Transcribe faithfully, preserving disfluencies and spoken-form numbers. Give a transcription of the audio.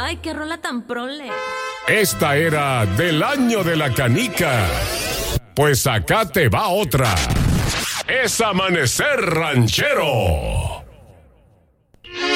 Ay, qué rola tan prole. Esta era del año de la canica. Pues acá te va otra. Es Amanecer Ranchero.